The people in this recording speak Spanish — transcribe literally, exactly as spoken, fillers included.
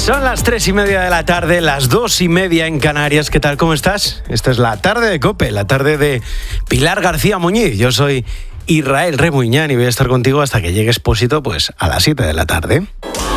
Son las tres y media de la tarde, las dos y media en Canarias. ¿Qué tal? ¿Cómo estás? Esta es la tarde de COPE, la tarde de Pilar García Muñiz. Yo soy Israel Remuñán y voy a estar contigo hasta que llegue Expósito, pues a las siete de la tarde.